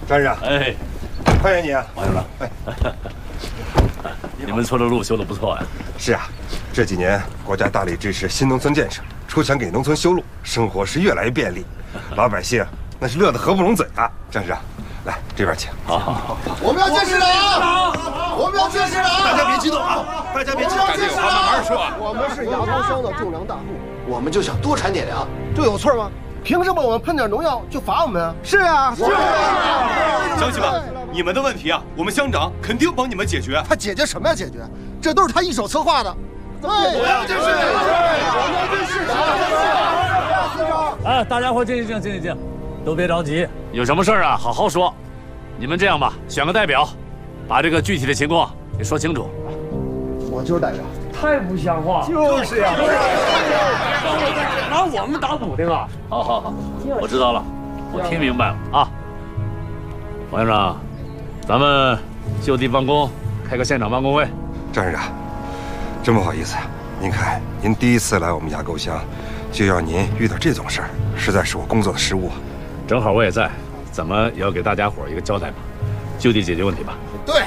张市长， 哎， 欢迎你啊， 王院长。哎，你们村的路修得不错呀。 是啊，这几年国家大力支持新农村建设，出钱给农村修路，生活是越来越便利，老百姓那是乐得合不拢嘴啊。张市长，来这边请。 好，我们要建市长，我们要建市长。 大家别激动啊，大家别激动， 大家有话慢慢说。 我们是牙膏乡的种粮大户， 我们就想多产点粮， 这有错吗？凭什么我们喷点农药就罚我们啊？是啊，是啊。 乡亲们，你们的问题啊，我们乡长肯定帮你们解决。 他解决什么呀？解决？这都是他一手策划的。我要建市长，我要建市长。 哎，大家伙静一静，都别着急，有什么事儿啊，好好说。你们这样吧，选个代表，把这个具体的情况给说清楚。 我就是代表。 太不像话！ 就是呀， 拿我们打补丁啊！好，我知道了，我听明白了啊。王院长，咱们就地办公，开个现场办公会。 张市长，真不好意思啊，您看您第一次来我们牙沟乡，就要您遇到这种事儿，实在是我工作的失误。 正好我也在，怎么也要给大家伙一个交代吧，就地解决问题吧。 对，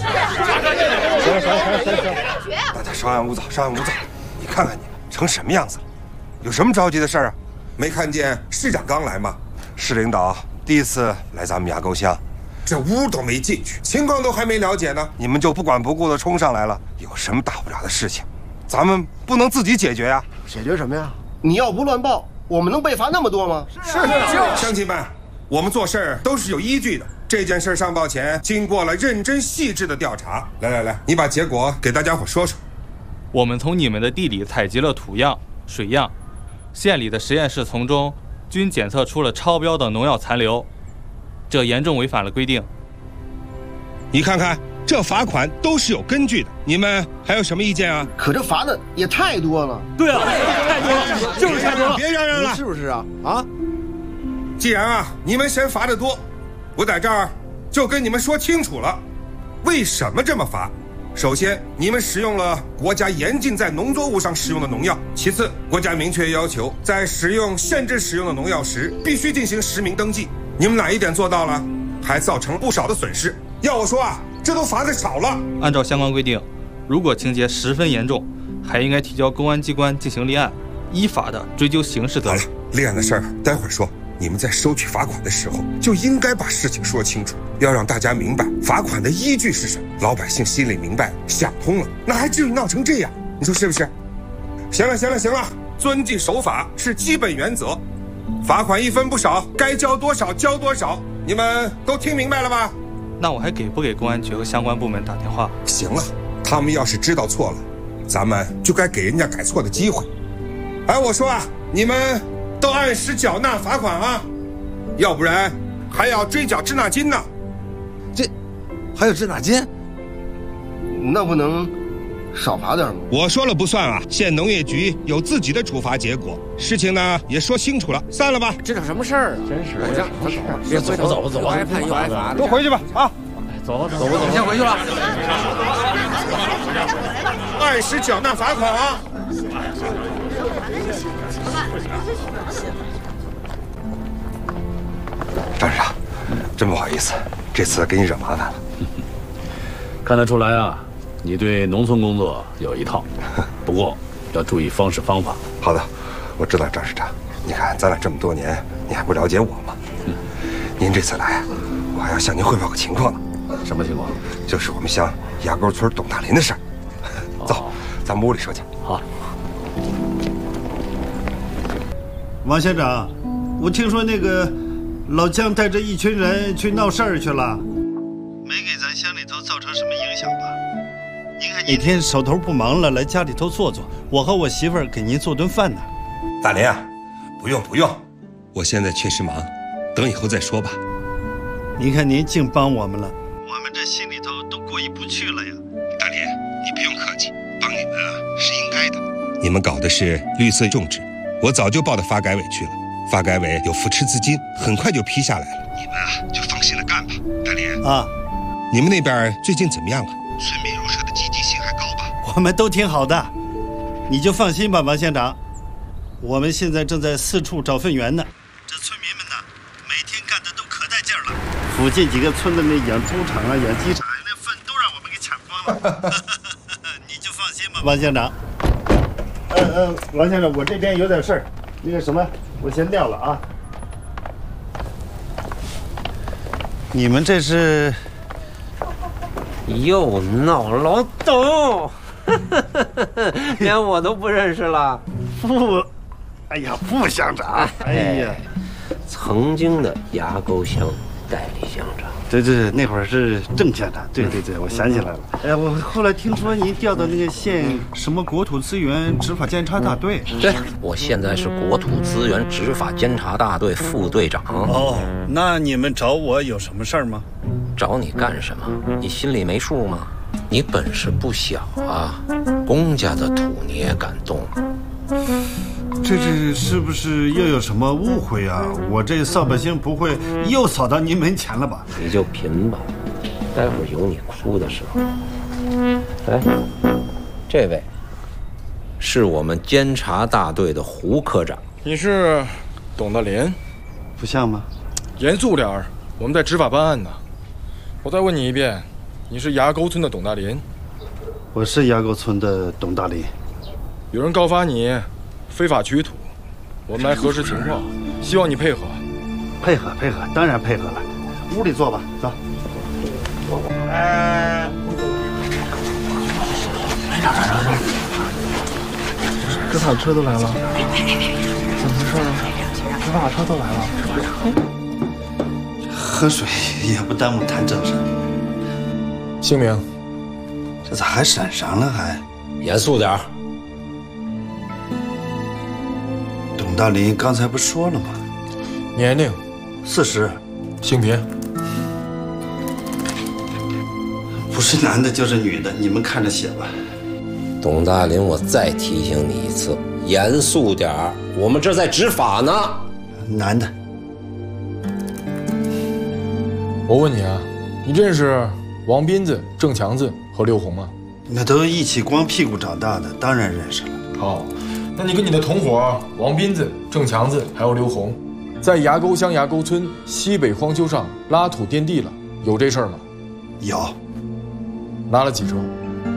大家稍安勿躁，你看看你成什么样子了？有什么着急的事儿啊？没看见市长刚来吗？市领导第一次来咱们牙沟乡，这屋都没进去，情况都还没了解呢，你们就不管不顾的冲上来了，有什么大不了的事情，咱们不能自己解决呀？ 解决什么呀？你要不乱报，我们能被罚那么多吗？ 是，乡亲们，我们做事儿都是有依据的。这件事上报前，经过了认真细致的调查。来，你把结果给大家伙说说。 我们从你们的地里采集了土样、水样，县里的实验室从中均检测出了超标的农药残留，这严重违反了规定。 你看看，这罚款都是有根据的，你们还有什么意见啊？ 可这罚的也太多了。 对啊，太多了，就是太多了。 别嚷嚷了， 是不是啊？啊！ 既然啊你们嫌罚的多，我在这儿就跟你们说清楚了，为什么这么罚。首先，你们使用了国家严禁在农作物上使用的农药；其次，国家明确要求在使用限制使用的农药时，必须进行实名登记。你们哪一点做到了？还造成了不少的损失。要我说啊，这都罚的少了。 按照相关规定，如果情节十分严重，还应该提交公安机关进行立案，依法的追究刑事责任。 立案的事儿待会儿说。你们在收取罚款的时候，就应该把事情说清楚，要让大家明白罚款的依据是什么。老百姓心里明白，想通了，那还至于闹成这样？你说是不是？行了，遵纪守法是基本原则，罚款一分不少，该交多少交多少，你们都听明白了吧？ 那我还给不给公安局和相关部门打电话？ 行了，他们要是知道错了，咱们就该给人家改错的机会。哎，我说啊，你们都按时缴纳罚款啊，要不然还要追缴滞纳金呢。 这还有滞纳金？ 那不能少罚点吗？ 我说了不算啊，县农业局有自己的处罚结果。事情呢也说清楚了，散了吧。 这叫什么事儿啊？真是， 别走， 又挨判又挨罚， 都回去吧啊！ 走， 我先回去了。 按时缴纳罚款啊！张市长，真不好意思，这次给你惹麻烦了。 看得出来啊，你对农村工作有一套，不过要注意方式方法。 好的，我知道，张市长。你看咱俩这么多年，你还不了解我吗？您这次来，我还要向您汇报个情况呢。 什么情况？ 就是我们乡牙沟村董大林的事儿。走，咱们屋里说去。 好。 王县长，我听说那个老姜带着一群人去闹事儿去了，没给咱乡里头造成什么影响吧？您看哪天手头不忙了，来家里头坐坐，我和我媳妇儿给您做顿饭呢。 大林啊，不用，我现在确实忙，等以后再说吧。 您看您净帮我们了，我们这心里头都过意不去了呀。 大林，你不用客气，帮你们啊是应该的。你们搞的是绿色种植，我早就报到发改委去了，发改委有扶持资金，很快就批下来了。你们啊就放心的干吧。大林啊， 你们那边最近怎么样了？村民入社的积极性还高吧？ 我们都挺好的，你就放心吧，王县长。我们现在正在四处找粪源呢，这村民们呢，每天干的都可带劲儿了。 附近几个村的那养猪场啊、养鸡场，那粪都让我们给抢光了。你就放心吧，王县长。王县长，我这边有点事儿，那个什么，我先撂了啊。你们这是又闹老董，连我都不认识了。 副乡长，哎呀， 曾经的牙沟乡代理乡长。 对，那会儿是郑县长。对，我想起来了。哎，我后来听说您调到那个县什么国土资源执法监察大队。 对，我现在是国土资源执法监察大队副队长。 哦，那你们找我有什么事儿吗？ 找你干什么？你心里没数吗？你本事不小啊，公家的土你也敢动？ 这是不是又有什么误会啊？我这扫把星不会又扫到您门前了吧？ 你就贫吧，待会儿有你哭的时候。来，这位是我们监察大队的胡科长。 你是董大林？ 不像吗？ 严肃点儿，我们在执法办案呢。我再问你一遍，你是崖沟村的董大林？ 我是崖沟村的董大林。 有人告发你非法取土，我们来核实情况，希望你配合。 配合，当然配合了。屋里坐吧，走。 执法车都来了，怎么回事啊？执法车都来了。 喝水也不耽误谈正事。 姓名？ 这咋还审上了还？ 严肃点儿。 董大林刚才不说了吗？ 年龄 ？40。 性别？ 不是男的就是女的，你们看着写吧。 董大林，我再提醒你一次，严肃点儿，我们这在执法呢。 男的。 我问你啊，你认识王斌子、郑强子和刘红吗？ 那都一起光屁股长大的，当然认识了。 好，那你跟你的同伙王斌子、郑强子还有刘红，在崖沟乡崖沟村西北荒丘上拉土垫地了，有这事儿吗？ 有。 拉了几周？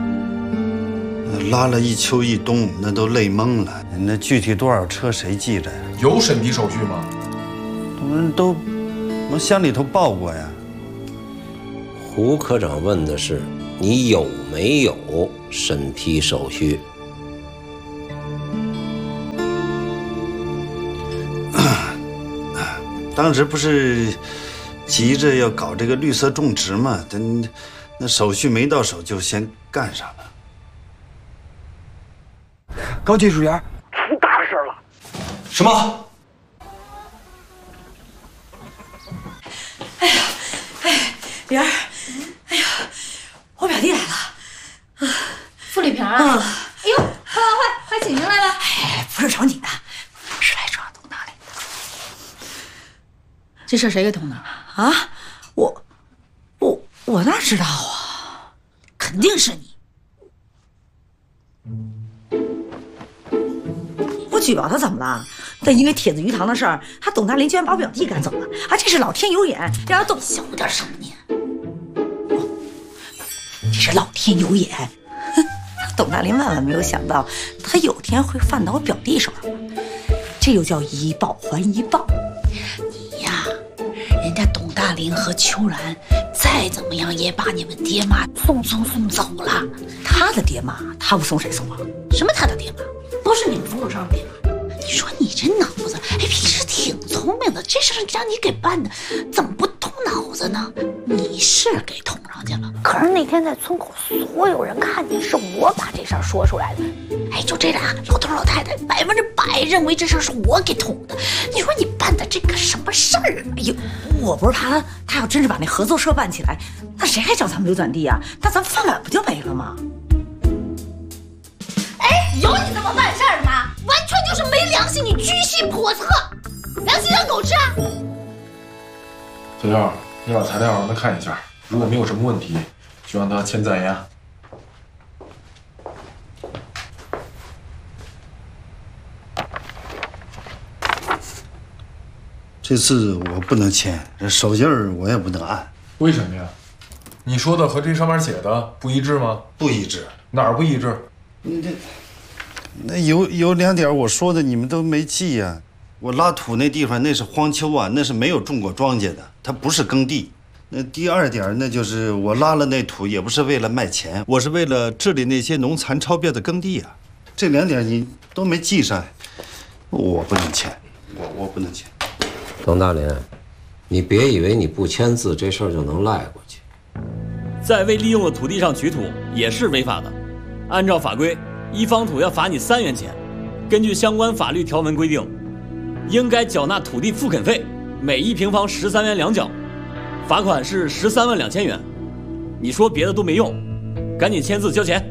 拉了一秋一冬，那都累懵了。那具体多少车谁记着呀？ 有审批手续吗？ 我们都往乡里头报过呀。 胡科长问的是你有没有审批手续？ 当时不是急着要搞这个绿色种植嘛，那手续没到手就先干上了。 高技术员，出大事了！ 什么？ 玲儿，哎呀，我表弟来了。 傅丽萍啊！哎呦，快请进来了。 哎，不是找你的，是来抓董大林的。 这事儿谁给捅的？ 啊，我哪知道啊？肯定是你。我举报他怎么了？但因为铁子鱼塘的事儿，他董大林居然把我表弟赶走了，啊，这是老天有眼，让人小点声音。这是老天有眼。董大林万万没有想到，他有天会犯到我表弟手上。这又叫以报还一报。 你呀，人家董大林和秋兰再怎么样也把你们爹妈送走了。 他的爹妈，他不送谁送啊？ 什么他的爹妈？不是你们风口上的爹妈。你说你这脑子，哎，平时挺聪明的，这事让你给办的，怎么不动脑子呢？你是给捅上去了，可是那天在村口，所有人看见是我把这事儿说出来的。哎，就这俩老头老太太100%认为这事儿是我给捅的。你说你办的这个什么事儿？ 哎呦，我不是怕他要真是把那合作社办起来，那谁还找咱们刘转地啊？那咱饭碗不就没了吗？ 哎，有你这么办事儿的吗？完全就是没良心，你居心叵测，良心让狗吃啊！ 小耀，你把材料让他看一下，如果没有什么问题，就让他签暂押。 这次我不能签，这手印儿我也不能按。 为什么呀？你说的和这上面写的不一致吗？ 不一致。 哪儿不一致？ 那有2点我说的你们都没记呀。我拉土那地方那是荒丘啊，那是没有种过庄稼的，它不是耕地。那第2点那就是我拉了那土也不是为了卖钱，我是为了治理那些农残超标的耕地啊。这2点你都没记上，我不能签，我不能签。 董大林，你别以为你不签字这事儿就能赖过去。 在未利用的土地上取土也是违法的，按照法规，1方土要罚你3元钱。根据相关法律条文规定，应该缴纳土地复垦费，每1平方13元2角，罚款是13万2千元。你说别的都没用，赶紧签字交钱。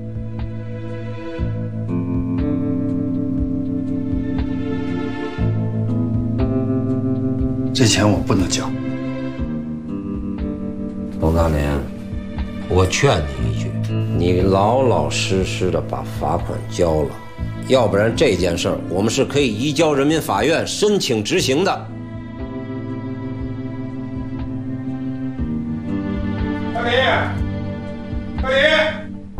这钱我不能交。 董大林，我劝你一句，你老老实实的把罚款交了，要不然这件事儿我们是可以移交人民法院申请执行的。 大林，大林，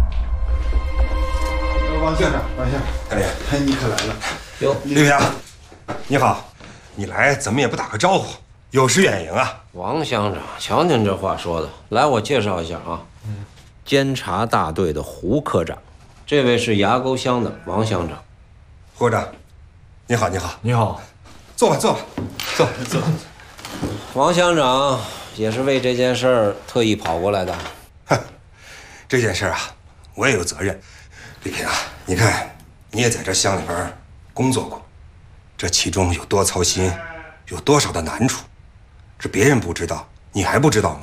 王县长， 大林， 你可来了。 哟， 刘平，你好，你来怎么也不打个招呼，有失远迎啊。 王乡长，瞧您这话说的，来，我介绍一下啊，监察大队的胡科长，这位是崖沟乡的王乡长。 胡科长，你好，你好， 你好， 坐吧，坐吧，坐。 王乡长也是为这件事儿特意跑过来的。 这件事啊，我也有责任。李平啊，你看，你也在这乡里边工作过，这其中有多操心，有多少的难处，这别人不知道，你还不知道吗？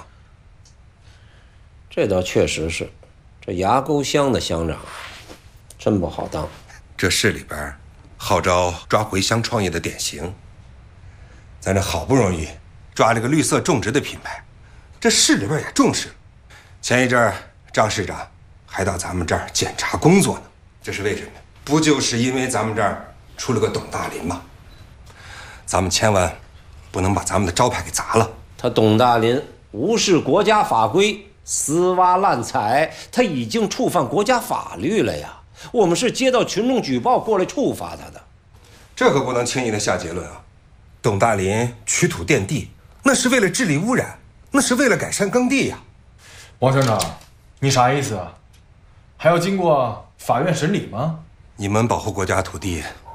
这倒确实是，这崖沟乡的乡长真不好当。 这市里边号召抓回乡创业的典型，咱这好不容易抓了个绿色种植的品牌，这市里边也重视了。前一阵儿张市长还到咱们这儿检查工作呢，这是为什么？不就是因为咱们这儿出了个董大林吗？咱们千万不能把咱们的招牌给砸了。 他董大林无视国家法规，私挖滥采，他已经触犯国家法律了呀。我们是接到群众举报过来处罚他的， 这可不能轻易的下结论啊！董大林取土垫地，那是为了治理污染，那是为了改善耕地呀。 王乡长，你啥意思啊？还要经过法院审理吗？ 你们保护国家土地，